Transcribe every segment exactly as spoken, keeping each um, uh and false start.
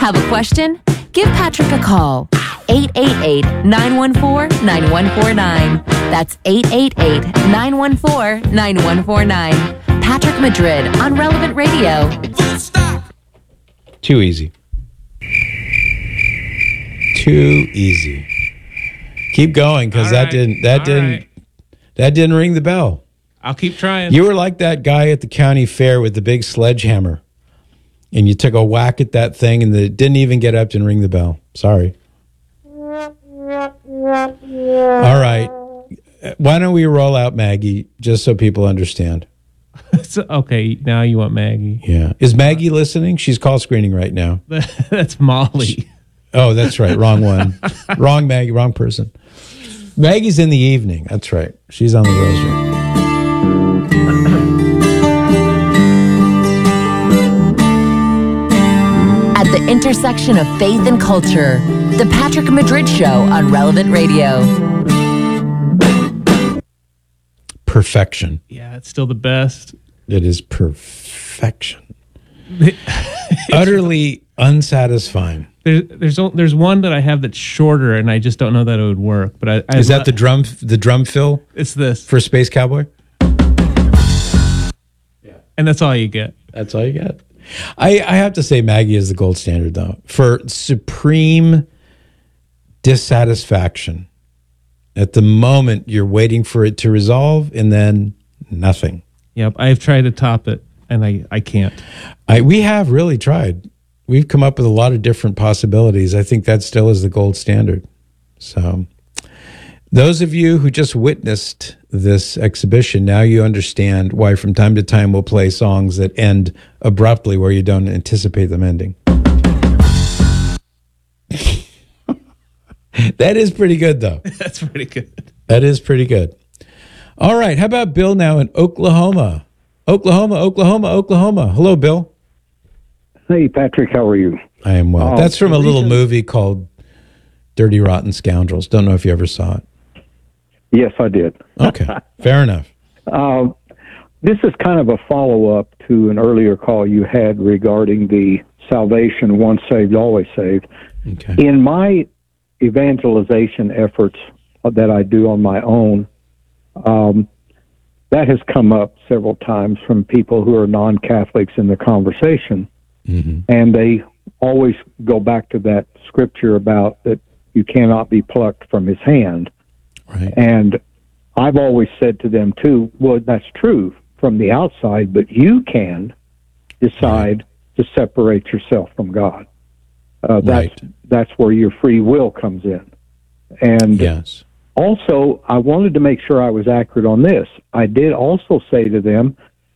Have a question? Give Patrick a call. eight eight eight, nine one four, nine one four nine. That's eight eight eight, nine one four, nine one four nine. Patrick Madrid on Relevant Radio. Too easy. Too easy. Keep going, because that right. didn't that All didn't right. that didn't ring the bell. I'll keep trying. You were like that guy at the county fair with the big sledgehammer, and you took a whack at that thing, and it didn't even get up to ring the bell. Sorry. All right. Why don't we roll out Maggie, just so people understand? So, okay, now you want Maggie. Yeah. Is Maggie listening? She's call screening right now. That's Molly. Oh, that's right. Wrong one. Wrong Maggie. Wrong person. Maggie's in the evening. That's right. She's on the rosary. At the intersection of faith and culture, The Patrick Madrid Show on Relevant Radio. Perfection. Yeah, it's still the best. It is perfection. Utterly unsatisfying. There, there's o- there's one that I have that's shorter, and I just don't know that it would work. But I, I Is that the drum the drum fill It's this, for Space Cowboy? and that's all you get. That's all you got. I, I have to say Maggie is the gold standard, though, for supreme dissatisfaction. At the moment, you're waiting for it to resolve, and then nothing. Yep, I've tried to top it, and I, I can't. I we have really tried. We've come up with a lot of different possibilities. I think that still is the gold standard. So, those of you who just witnessed this exhibition, now you understand why from time to time we'll play songs that end abruptly where you don't anticipate them ending. That is pretty good, though. That's pretty good. That is pretty good. All right. How about Bill now in Oklahoma? Oklahoma, Oklahoma, Oklahoma. Hello, Bill. Hey, Patrick, how are you? I am well. Uh, That's from a the little reason- movie called Dirty Rotten Scoundrels. Don't know if you ever saw it. Yes, I did. Okay. Fair enough. Uh, this is kind of a follow-up to an earlier call you had regarding the salvation, once saved, always saved. Okay. In my evangelization efforts that I do on my own, um, that has come up several times from people who are non-Catholics in the conversation. Mm-hmm. And they always go back to that scripture about that you cannot be plucked from his hand. Right. And I've always said to them, too, well, that's true from the outside, but you can decide right. to separate yourself from God. Uh, that's, right. that's where your free will comes in. And yes. also, I wanted to make sure I was accurate on this. I did also say to them,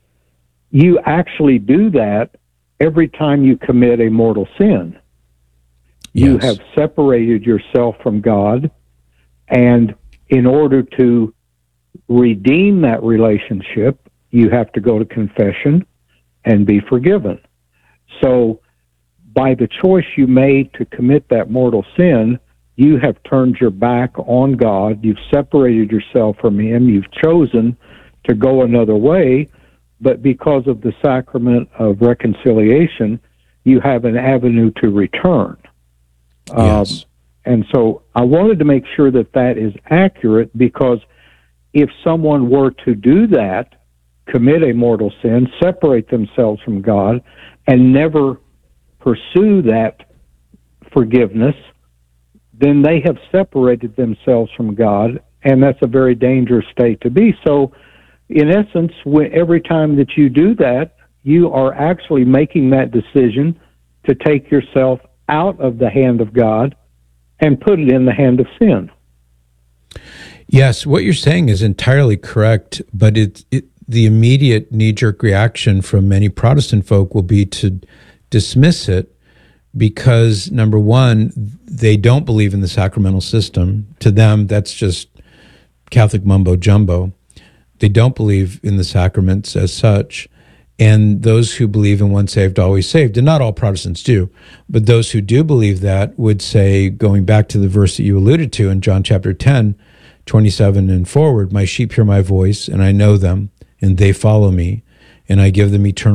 you actually do that every time you commit a mortal sin. You Yes. have separated yourself from God, and in order to redeem that relationship, you have to go to confession and be forgiven. So, by the choice you made to commit that mortal sin, you have turned your back on God. You've separated yourself from Him. You've chosen to go another way, but because of the sacrament of reconciliation, you have an avenue to return. Yes. Um, and so I wanted to make sure that that is accurate, because if someone were to do that, commit a mortal sin, separate themselves from God, and never pursue that forgiveness, then they have separated themselves from God, and that's a very dangerous state to be. So, in essence, when, every time that you do that, you are actually making that decision to take yourself out of the hand of God and put it in the hand of sin. Yes, what you're saying is entirely correct, but it, it the immediate knee-jerk reaction from many Protestant folk will be to dismiss it because, number one, they don't believe in the sacramental system. To them, that's just Catholic mumbo-jumbo. They don't believe in the sacraments as such. And those who believe in once saved, always saved, and not all Protestants do, but those who do believe that would say, going back to the verse that you alluded to in John chapter ten, twenty-seven and forward, my sheep hear my voice, and I know them, and they follow me, and I give them eternal